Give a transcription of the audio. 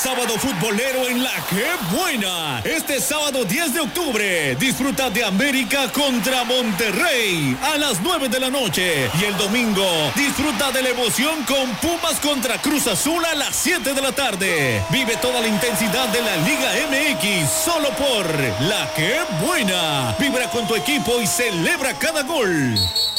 sábado futbolero en La Qué Buena. Este sábado 10 de octubre, disfruta de América contra Monterrey a las 9 de la noche. Y el domingo, disfruta de la emoción con Pumas contra Cruz Azul a las 7 de la tarde. Vive toda la intensidad de la Liga MX solo por La Qué Buena. Vibra con tu equipo y celebra cada gol.